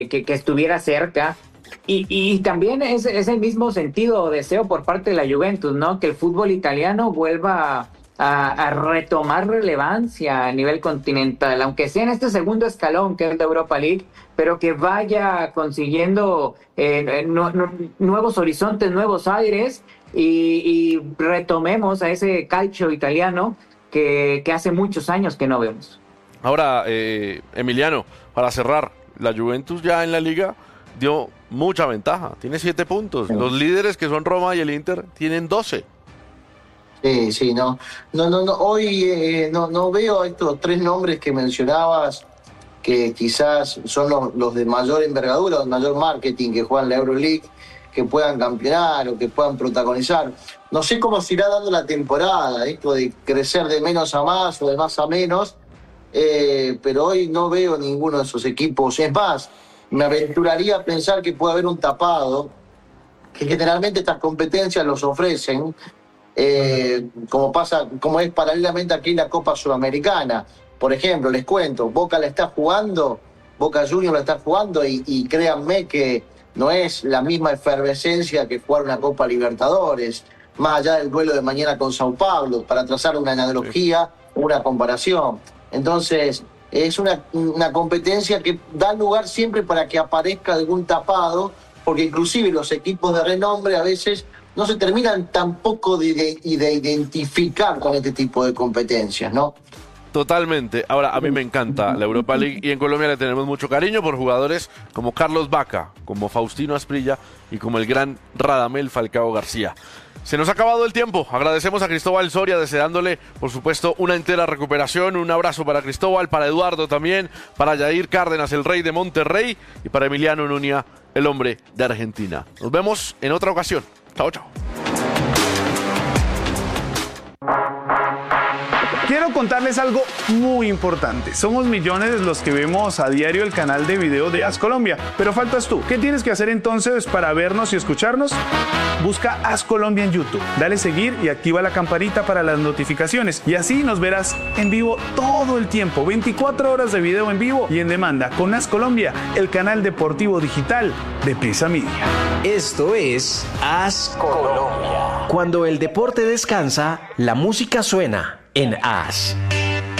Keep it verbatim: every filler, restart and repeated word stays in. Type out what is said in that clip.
que, que estuviera cerca. Y, y también es, es el mismo sentido o deseo por parte de la Juventus, ¿no? Que el fútbol italiano vuelva a, a retomar relevancia a nivel continental, aunque sea en este segundo escalón que es la Europa League, pero que vaya consiguiendo eh, no, no, nuevos horizontes, nuevos aires y, y retomemos a ese calcio italiano que, que hace muchos años que no vemos. Ahora, eh, Emiliano, para cerrar, la Juventus ya en la Liga dio mucha ventaja, tiene siete puntos. Sí. Los líderes, que son Roma y el Inter, tienen doce. Sí, sí, no, no, no, no hoy eh, no, no veo estos tres nombres que mencionabas, que quizás son los, los de mayor envergadura, de mayor marketing, que juegan la Euroleague, que puedan campeonar o que puedan protagonizar. No sé cómo se irá dando la temporada, esto de crecer de menos a más o de más a menos, eh, pero hoy no veo ninguno de esos equipos. Es más, me aventuraría a pensar que puede haber un tapado, que generalmente estas competencias los ofrecen, eh, como pasa, como es paralelamente aquí la Copa Sudamericana. Por ejemplo, les cuento, Boca la está jugando, Boca Juniors la está jugando y, y créanme que no es la misma efervescencia que jugar una Copa Libertadores, más allá del duelo de mañana con Sao Paulo, para trazar una analogía, una comparación. Entonces, es una, una competencia que da lugar siempre para que aparezca algún tapado, porque inclusive los equipos de renombre a veces no se terminan tampoco de, de, de identificar con este tipo de competencias, ¿no? Totalmente. Ahora, a mí me encanta la Europa League y en Colombia le tenemos mucho cariño por jugadores como Carlos Vaca, como Faustino Asprilla y como el gran Radamel Falcao García. Se nos ha acabado el tiempo. Agradecemos a Cristóbal Soria, deseándole, por supuesto, una entera recuperación. Un abrazo para Cristóbal, para Eduardo también, para Yair Cárdenas, el rey de Monterrey, y para Emiliano Nuña, el hombre de Argentina. Nos vemos en otra ocasión. Chao, chao. Quiero contarles algo muy importante. Somos millones los que vemos a diario el canal de video de As Colombia, pero faltas tú. ¿Qué tienes que hacer entonces para vernos y escucharnos? Busca As Colombia en YouTube, dale seguir y activa la campanita para las notificaciones, y así nos verás en vivo todo el tiempo, veinticuatro horas de video en vivo y en demanda con As Colombia, el canal deportivo digital de Prisa Media. Esto es As Colombia. Cuando el deporte descansa, la música suena en As.